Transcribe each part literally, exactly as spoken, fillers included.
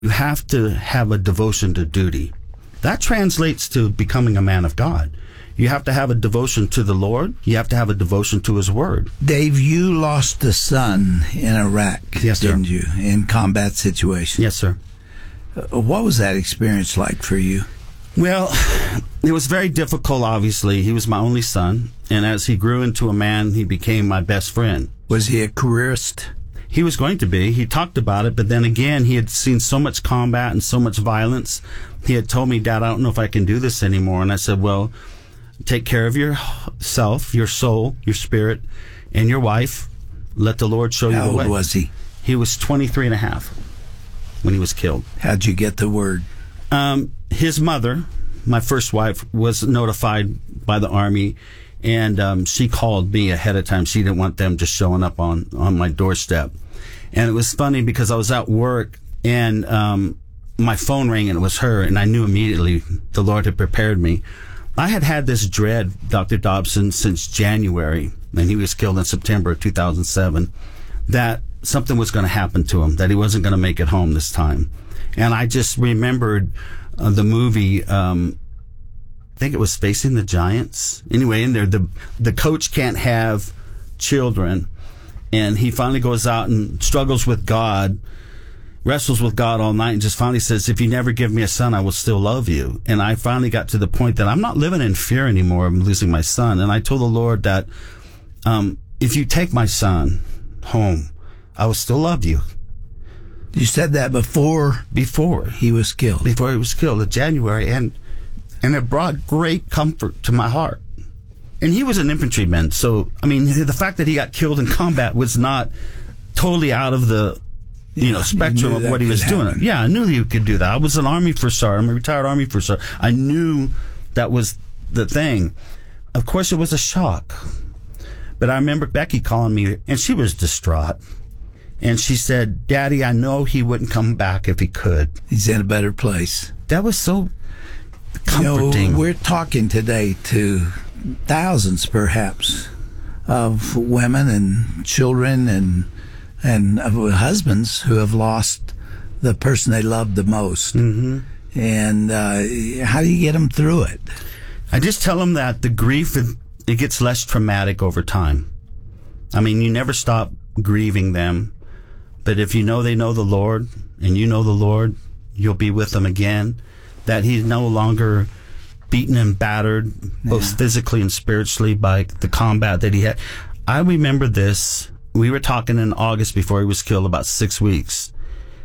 You have to have a devotion to duty. That translates to becoming a man of God. You have to have a devotion to the Lord. You have to have a devotion to His Word. Dave, you lost a son in Iraq, yes, didn't sir. you, in combat situation? Yes, sir. Uh, what was that experience like for you? Well, it was very difficult, obviously. He was my only son, and as he grew into a man, he became my best friend. Was he a careerist? He was going to be. He talked about it, but then again, he had seen so much combat and so much violence. He had told me, Dad, I don't know if I can do this anymore. And I said, well, take care of yourself, your soul, your spirit, and your wife. Let the Lord show you How the way. old was he? He was twenty-three and a half when he was killed. How'd you get the word? Um, his mother, my first wife, was notified by the Army, and um, she called me ahead of time. She didn't want them just showing up on, on my doorstep. And it was funny because I was at work, and um, my phone rang, and it was her, and I knew immediately the Lord had prepared me. I had had this dread, Doctor Dobson, since January, and he was killed in September of two thousand seven, that something was going to happen to him, that he wasn't going to make it home this time. And I just remembered uh, the movie, um, I think it was Facing the Giants. Anyway, in there, the the coach can't have children, and he finally goes out and struggles with God, wrestles with God all night, and just finally says, if you never give me a son, I will still love you. And I finally got to the point that I'm not living in fear anymore of losing my son. And I told the Lord that um, if you take my son home, I will still love you. You said that before Before he was killed. before he was killed in January, and and it brought great comfort to my heart. And he was an infantryman, so I mean, the fact that he got killed in combat was not totally out of the you Yeah, know spectrum you of knew what that he was could doing. happen. Yeah, I knew he could do that. I was an Army first sergeant. I'm a retired Army first sergeant. I knew that was the thing. Of course, it was a shock. But I remember Becky calling me, and she was distraught. And she said, Daddy, I know he wouldn't come back if he could. He's in a better place. That was so You know, comforting. we're talking today to thousands, perhaps, of women and children and and of husbands who have lost the person they loved the most. Mm-hmm. And uh, how do you get them through it? I just tell them that the grief, it gets less traumatic over time. I mean, you never stop grieving them. But if you know they know the Lord, and you know the Lord, you'll be with them again. That he's no longer beaten and battered, both Yeah. physically and spiritually, by the combat that he had. I remember this. We were talking in August before he was killed, about six weeks.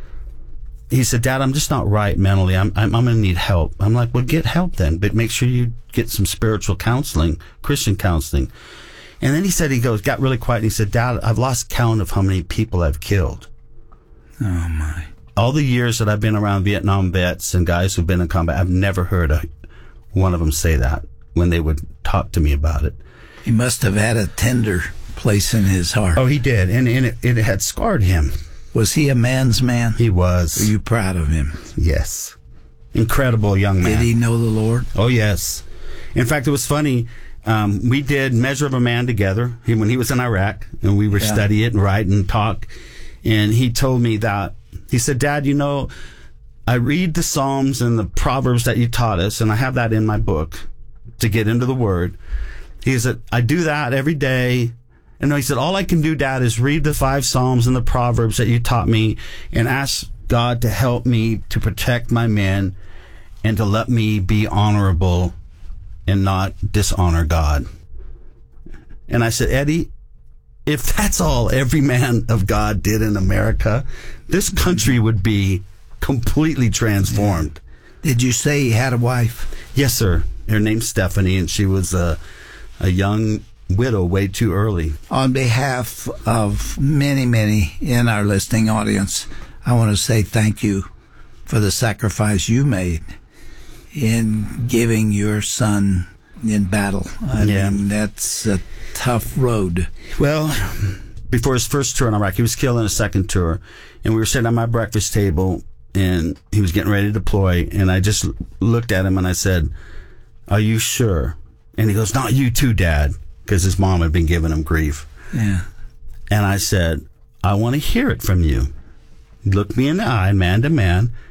He said, Dad, I'm just not right mentally. I'm, I'm, I'm going to need help. I'm like, well, get help then, but make sure you get some spiritual counseling, Christian counseling. And then he said, he goes, got really quiet, and he said, Dad, I've lost count of how many people I've killed. Oh, my. All the years that I've been around Vietnam vets and guys who've been in combat, I've never heard a, one of them say that when they would talk to me about it. He must have had a tender place in his heart. Oh, he did, and, and it, it had scarred him. Was he a man's man? He was. Are you proud of him? Yes. Incredible young man. Did he know the Lord? Oh, yes. In fact, it was funny. Um, we did Measure of a Man together he, when he was in Iraq, and we were Yeah. study it and write and talk. And he told me that, he said, Dad, you know, I read the Psalms and the Proverbs that you taught us, and I have that in my book to get into the Word. He said, I do that every day. And he said, all I can do, Dad, is read the five Psalms and the Proverbs that you taught me and ask God to help me to protect my men and to let me be honorable and not dishonor God. And I said, Eddie, if that's all every man of God did in America, this country would be completely transformed. Did you say he had a wife? Yes, sir. Her name's Stephanie, and she was a, a young widow way too early. On behalf of many, many in our listening audience, I want to say thank you for the sacrifice you made in giving your son in battle. I Yeah. mean, that's a tough road. Well, before his first tour in Iraq, he was killed in a second tour, and we were sitting at my breakfast table, and he was getting ready to deploy, and I just looked at him and I said, are you sure? And he goes, not you too, Dad, because his mom had been giving him grief. Yeah. And I said, I want to hear it from you. He looked me in the eye, man to man,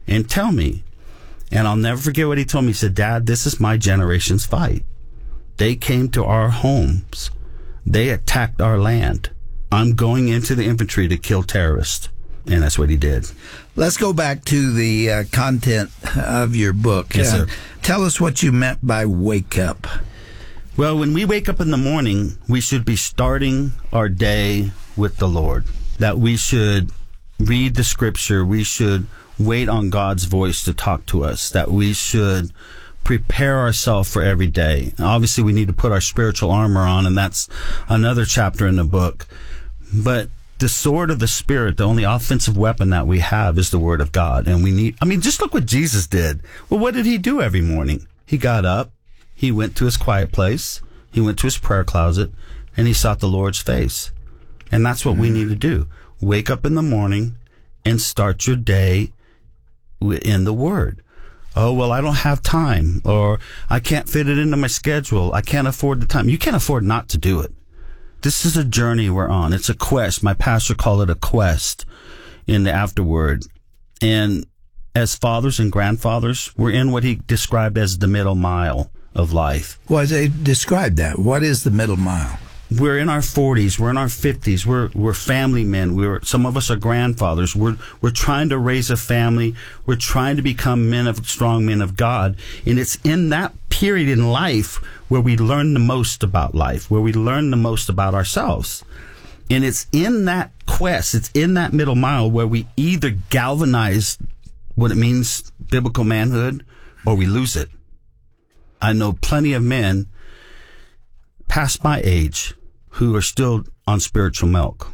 and tell me. And I'll never forget what he told me. He said, Dad, this is my generation's fight. They came to our homes. They attacked our land. I'm going into the infantry to kill terrorists. And that's what he did. Let's go back to the uh, content of your book. Yes, uh, sir. Tell us what you meant by wake up. Well, when we wake up in the morning, we should be starting our day with the Lord. That we should read the scripture. We should wait on God's voice to talk to us. That we should prepare ourselves for every day. Obviously, we need to put our spiritual armor on, and that's another chapter in the book. But the sword of the Spirit, the only offensive weapon that we have, is the Word of God. And we need, I mean, just look what Jesus did. Well, what did he do every morning? He got up, he went to his quiet place, he went to his prayer closet, and he sought the Lord's face. And that's what mm-hmm. we need to do. Wake up in the morning and start your day in the Word. Oh, well, I don't have time, or I can't fit it into my schedule. I can't afford the time. You can't afford not to do it. This is a journey we're on. It's a quest. My pastor called it a quest in the afterword. And as fathers and grandfathers, we're in what he described as the middle mile of life. Well, they described that. What is the middle mile? We're in our forties. We're in our fifties. We're we're family men. We're some of us are grandfathers. We're we're trying to raise a family. We're trying to become men of strong men of God. And it's in that period in life where we learn the most about life, where we learn the most about ourselves. And it's in that quest, it's in that middle mile where we either galvanize what it means, biblical manhood, or we lose it. I know plenty of men past my age who are still on spiritual milk,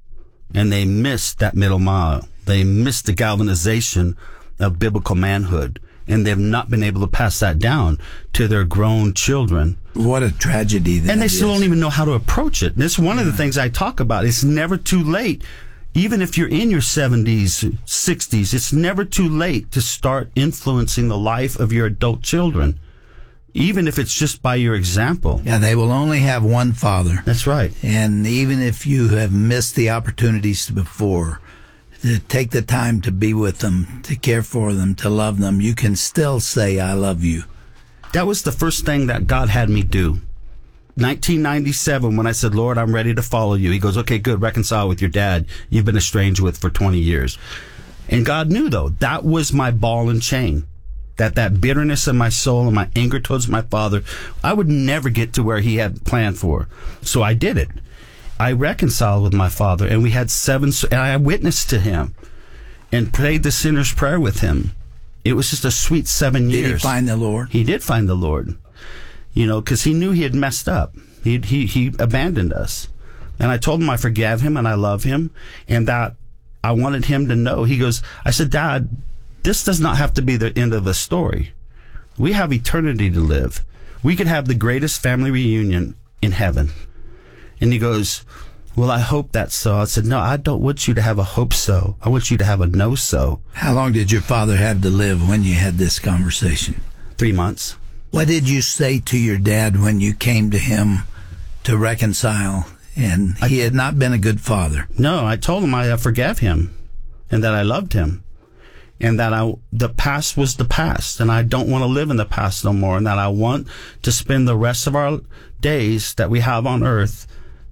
and they miss that middle mile. They miss the galvanization of biblical manhood, and they've not been able to pass that down to their grown children. What a tragedy that And they still is. don't even know how to approach it. And this is one of the things I talk about. It's never too late. Even if you're in your seventies, sixties, it's never too late to start influencing the life of your adult children, even if it's just by your example. Yeah, they will only have one father. That's right. And even if you have missed the opportunities before, to take the time to be with them, to care for them, to love them, you can still say, I love you. That was the first thing that God had me do. nineteen ninety-seven, when I said, Lord, I'm ready to follow you. He goes, okay, good, reconcile with your dad you've been estranged with for twenty years. And God knew, though, that was my ball and chain. That that bitterness in my soul and my anger towards my father, I would never get to where he had planned for. So I did it. I reconciled with my father, and we had seven, and I witnessed to him and prayed the sinner's prayer with him. It was just a sweet seven years. Did he find the Lord? He did find the Lord, you know, because he knew he had messed up. He, he, he abandoned us. And I told him I forgave him and I love him, and that I wanted him to know. He goes, I said, Dad, this does not have to be the end of the story. We have eternity to live. We could have the greatest family reunion in heaven. And he goes, well, I hope that's so. I said, no, I don't want you to have a hope so. I want you to have a no so. How long did your father have to live when you had this conversation? Three months. What did you say to your dad when you came to him to reconcile? And he I, had not been a good father. No, I told him I forgave him and that I loved him. And that I, the past was the past, and I don't want to live in the past no more, and that I want to spend the rest of our days that we have on earth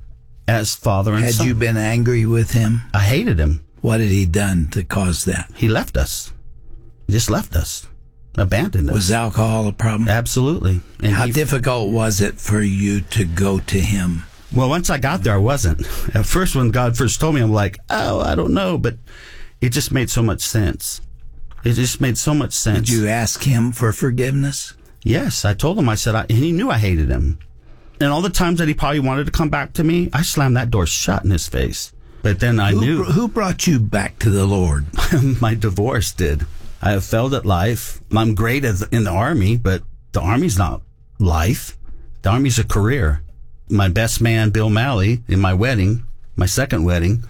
as father and Had son. Had you been angry with him? I hated him. What had he done to cause that? He left us. He just left us. Abandoned us. Was alcohol a problem? Absolutely. And How he, difficult was it for you to go to him? Well, once I got there, I wasn't. At first, when God first told me, I'm like, oh, I don't know, but it just made so much sense. It just made so much sense. Did you ask him for forgiveness? Yes, I told him. I said, I, and he knew I hated him. And all the times that he probably wanted to come back to me, I slammed that door shut in his face. But then I who, knew. Who brought you back to the Lord? My divorce did. I have failed at life. I'm great as in the Army, but the Army's not life. The Army's a career. My best man, Bill Malley, in my wedding, my second wedding,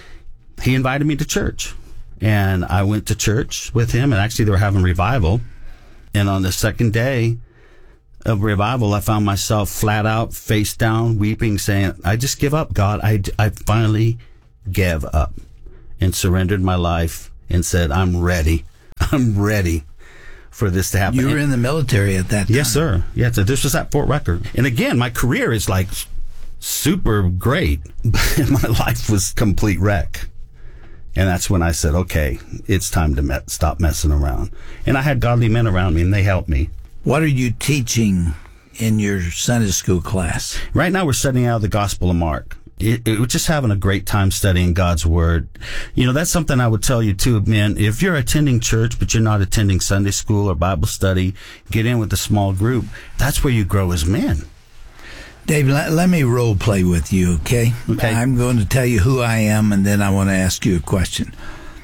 he invited me to church. And I went to church with him, and actually they were having revival. And on the second day of revival, I found myself flat out, face down, weeping, saying, I just give up, God. I, I finally gave up and surrendered my life and said, I'm ready. I'm ready for this to happen. You were in the military at that time. Yes, sir. Yeah, so this was at Fort Rucker. And again, my career is like super great. My life was complete wreck. And that's when I said, okay, it's time to me- stop messing around. And I had godly men around me, and they helped me. What are you teaching in your Sunday school class? Right now, we're studying out of the Gospel of Mark. It, it, we're just having a great time studying God's Word. You know, that's something I would tell you, too, man. If you're attending church, but you're not attending Sunday school or Bible study, get in with a small group. That's where you grow as men. Dave, let, let me role play with you, okay? Okay. I'm going to tell you who I am, and then I want to ask you a question.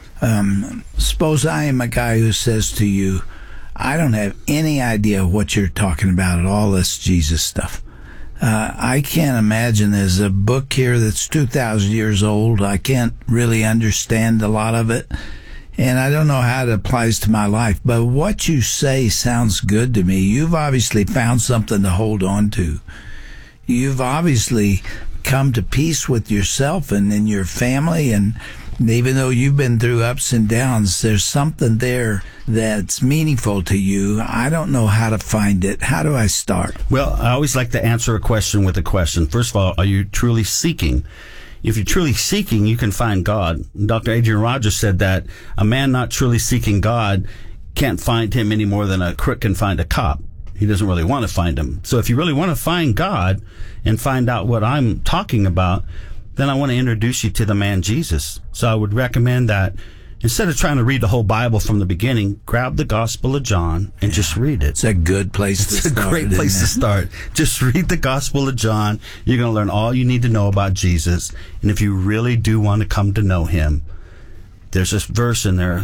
Um, suppose I am a guy who says to you, I don't have any idea what you're talking about at all this Jesus stuff. Uh, I can't imagine there's a book here that's two thousand years old. I can't really understand a lot of it, and I don't know how it applies to my life. But what you say sounds good to me. You've obviously found something to hold on to. You've obviously come to peace with yourself and in your family, and even though you've been through ups and downs, there's something there that's meaningful to you. I don't know how to find it. How do I start? Well, I always like to answer a question with a question. First of all, are you truly seeking? If you're truly seeking, you can find God. Doctor Adrian Rogers said that a man not truly seeking God can't find him any more than a crook can find a cop. He doesn't really want to find him. So if you really want to find God and find out what I'm talking about, then I want to introduce you to the man Jesus. So I would recommend that instead of trying to read the whole Bible from the beginning, grab the Gospel of John and yeah. just read it. It's a good place it's to start. It's a great place to start. Just read the Gospel of John. You're going to learn all you need to know about Jesus. And if you really do want to come to know him, there's this verse in there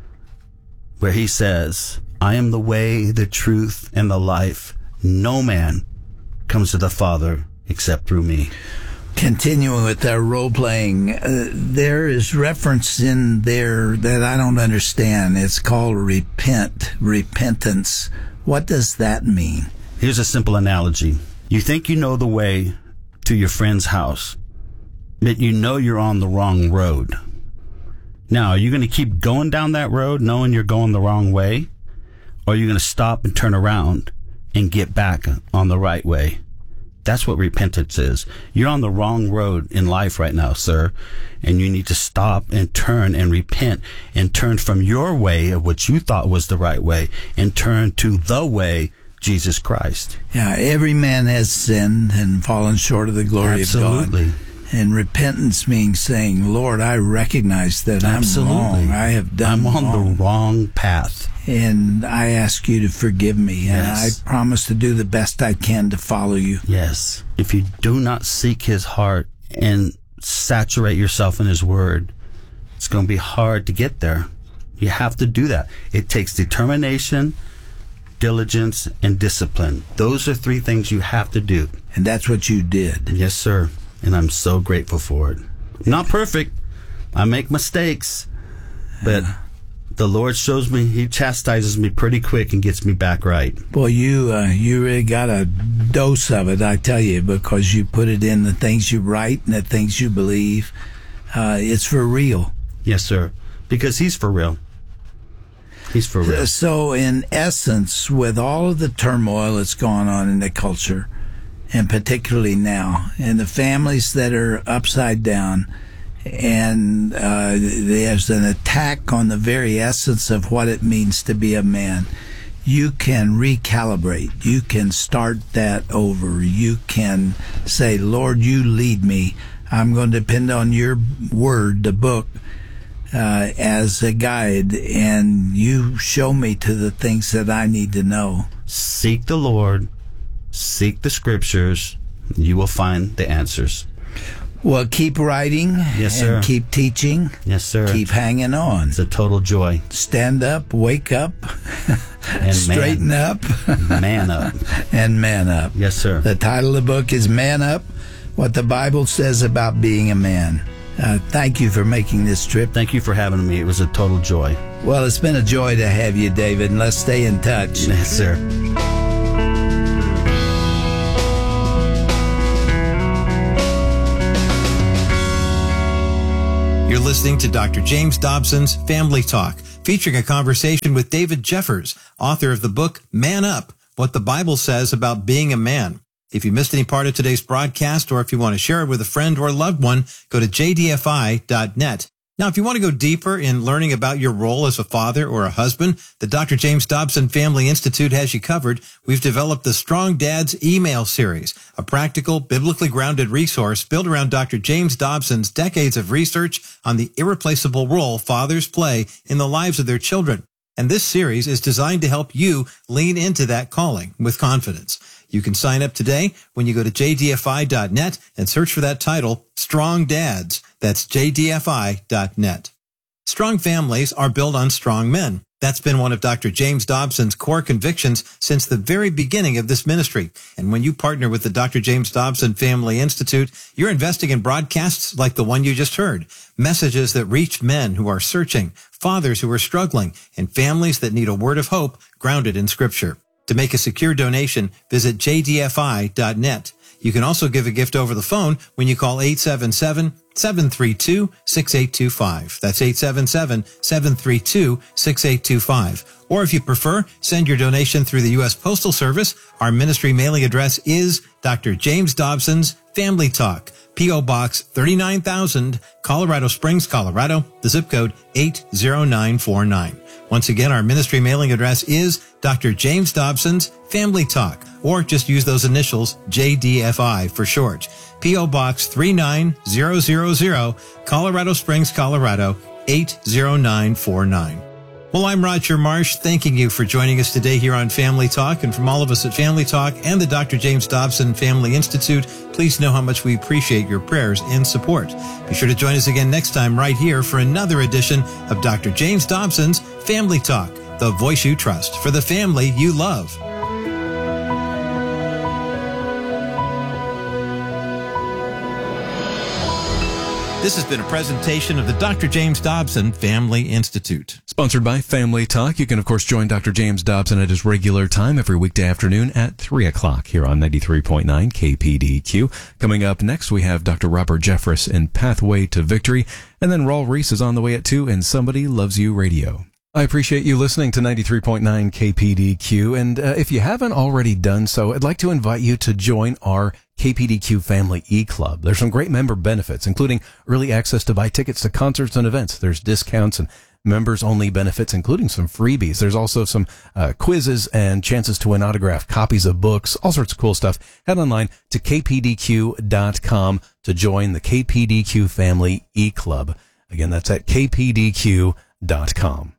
where he says, I am the way, the truth, and the life. No man comes to the Father except through me. Continuing with our role-playing, uh, there is reference in there that I don't understand. It's called repent, repentance. What does that mean? Here's a simple analogy. You think you know the way to your friend's house, but you know you're on the wrong road. Now, are you going to keep going down that road knowing you're going the wrong way? Or are you going to stop and turn around and get back on the right way? That's what repentance is. You're on the wrong road in life right now, sir, and you need to stop and turn and repent and turn from your way of what you thought was the right way and turn to the way, Jesus Christ. Yeah, every man has sinned and fallen short of the glory Absolutely. of God. And repentance means saying, Lord, I recognize that Absolutely. I'm wrong. I have done I'm on wrong. the wrong path. And I ask you to forgive me. And Yes. I promise to do the best I can to follow you. Yes. If you do not seek his heart and saturate yourself in his word, it's going to be hard to get there. You have to do that. It takes determination, diligence, and discipline. Those are three things you have to do. And that's what you did. Yes, sir. And I'm so grateful for it. Not perfect. I make mistakes. But the Lord shows me, he chastises me pretty quick and gets me back right. Boy, you uh, you really got a dose of it, I tell you, because you put it in the things you write and the things you believe. Uh, it's for real. Yes, sir. Because he's for real. He's for real. So, in essence, with all of the turmoil that's going on in the culture, and particularly now, and the families that are upside down, and uh, there's an attack on the very essence of what it means to be a man, you can recalibrate. You can start that over. You can say, Lord, you lead me. I'm going to depend on your word, the book, uh, as a guide, and you show me to the things that I need to know. Seek the Lord. Seek the scriptures. You will find the answers. Well, keep writing. Yes, sir. And keep teaching. Yes, sir. Keep hanging on. It's a total joy. Stand up, wake up, and straighten man. up. Man up. And man up. Yes, sir. The title of the book is Man Up, What the Bible Says About Being a Man. Uh, thank you for making this trip. Thank you for having me. It was a total joy. Well, it's been a joy to have you, David, and let's stay in touch. Yes, sir. You're listening to Doctor James Dobson's Family Talk, featuring a conversation with David Jeffers, author of the book Man Up, What the Bible Says About Being a Man. If you missed any part of today's broadcast, or if you want to share it with a friend or loved one, go to j d f i dot net. Now, if you want to go deeper in learning about your role as a father or a husband, the Doctor James Dobson Family Institute has you covered. We've developed the Strong Dads email series, a practical, biblically grounded resource built around Doctor James Dobson's decades of research on the irreplaceable role fathers play in the lives of their children. And this series is designed to help you lean into that calling with confidence. You can sign up today when you go to j d f i dot net and search for that title, Strong Dads. That's j d f i dot net. Strong families are built on strong men. That's been one of Doctor James Dobson's core convictions since the very beginning of this ministry. And when you partner with the Doctor James Dobson Family Institute, you're investing in broadcasts like the one you just heard, messages that reach men who are searching, fathers who are struggling, and families that need a word of hope grounded in Scripture. To make a secure donation, visit j d f i dot net. You can also give a gift over the phone when you call eight seven seven, seven three two, six eight two five. That's eight seven seven, seven three two, six eight two five. Or if you prefer, send your donation through the U S Postal Service. Our ministry mailing address is Doctor James Dobson's Family Talk, P O. Box thirty-nine thousand, Colorado Springs, Colorado, the zip code eight zero nine four nine. Once again, our ministry mailing address is Doctor James Dobson's Family Talk, or just use those initials, J D F I for short. P O. Box three nine zero zero zero, Colorado Springs, Colorado, eight zero nine four nine. Well, I'm Roger Marsh, thanking you for joining us today here on Family Talk. And from all of us at Family Talk and the Doctor James Dobson Family Institute, please know how much we appreciate your prayers and support. Be sure to join us again next time right here for another edition of Doctor James Dobson's Family Talk, the voice you trust for the family you love. This has been a presentation of the Doctor James Dobson Family Institute. Sponsored by Family Talk. You can, of course, join Doctor James Dobson at his regular time every weekday afternoon at three o'clock here on ninety-three point nine K P D Q. Coming up next, we have Doctor Robert Jeffress in Pathway to Victory. And then Raul Reese is on the way at two in Somebody Loves You Radio. I appreciate you listening to ninety-three point nine K P D Q, and uh, if you haven't already done so, I'd like to invite you to join our K P D Q Family E-Club. There's some great member benefits, including early access to buy tickets to concerts and events. There's discounts and members-only benefits, including some freebies. There's also some uh, quizzes and chances to win autographed copies of books, all sorts of cool stuff. Head online to k p d q dot com to join the K P D Q Family E-Club. Again, that's at k p d q dot com.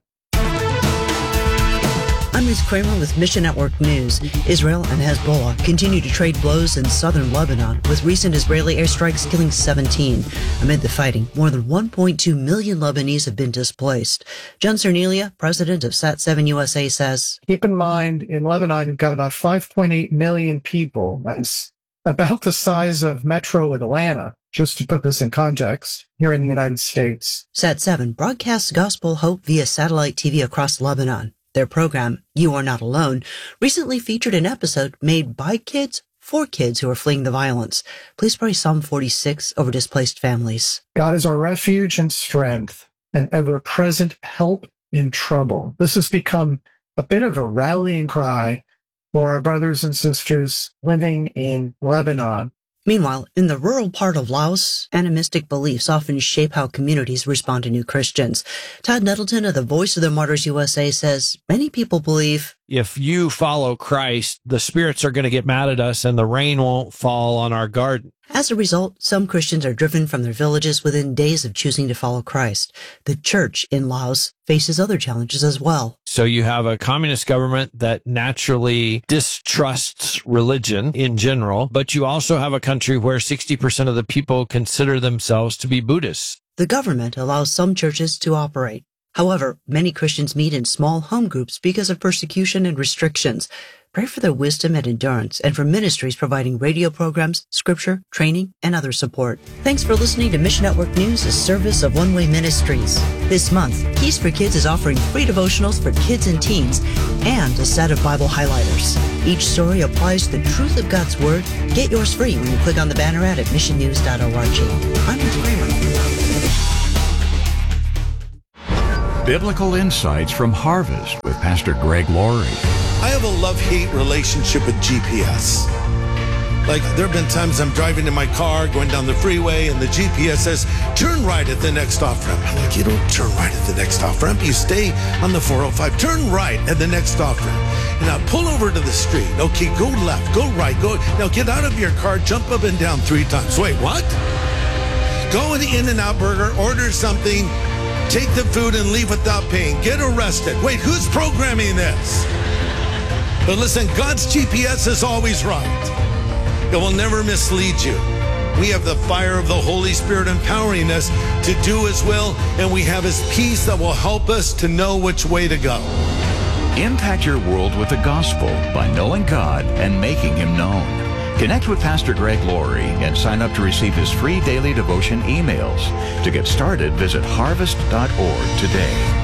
I'm Ruth Kramer with Mission Network News. Israel and Hezbollah continue to trade blows in southern Lebanon, with recent Israeli airstrikes killing seventeen. Amid the fighting, more than one point two million Lebanese have been displaced. John Cernelia, president of Sat seven U S A, says, keep in mind, in Lebanon, you've got about five point eight million people. That's about the size of Metro Atlanta, just to put this in context, here in the United States. Sat seven broadcasts gospel hope via satellite T V across Lebanon. Their program, You Are Not Alone, recently featured an episode made by kids for kids who are fleeing the violence. Please pray Psalm forty-six over displaced families. God is our refuge and strength, an ever-present help in trouble. This has become a bit of a rallying cry for our brothers and sisters living in Lebanon. Meanwhile, in the rural part of Laos, animistic beliefs often shape how communities respond to new Christians. Todd Nettleton of the Voice of the Martyrs U S A says many people believe if you follow Christ, the spirits are going to get mad at us and the rain won't fall on our garden. As a result, some Christians are driven from their villages within days of choosing to follow Christ. The church in Laos faces other challenges as well. So you have a communist government that naturally distrusts religion in general, but you also have a country where sixty percent of the people consider themselves to be Buddhists. The government allows some churches to operate. However, many Christians meet in small home groups because of persecution and restrictions. Pray for their wisdom and endurance and for ministries providing radio programs, scripture, training, and other support. Thanks for listening to Mission Network News, a service of One Way Ministries. This month, Keys for Kids is offering free devotionals for kids and teens and a set of Bible highlighters. Each story applies the truth of God's Word. Get yours free when you click on the banner ad at mission news dot org. I'm Ruth Kramer. Biblical Insights from Harvest with Pastor Greg Laurie. I have a love-hate relationship with G P S. Like, there have been times I'm driving in my car, going down the freeway, and the G P S says, turn right at the next off-ramp. I'm like, you don't turn right at the next off-ramp. You stay on the four oh five. Turn right at the next off-ramp. And now pull over to the street. Okay, go left, go right, go. Now get out of your car, jump up and down three times. Wait, what? Go in the In-N-Out Burger, order something, take the food and leave without paying. Get arrested. Wait, who's programming this? But listen, God's G P S is always right. It will never mislead you. We have the fire of the Holy Spirit empowering us to do His will, and we have His peace that will help us to know which way to go. Impact your world with the gospel by knowing God and making Him known. Connect with Pastor Greg Laurie and sign up to receive his free daily devotion emails. To get started, visit harvest dot org today.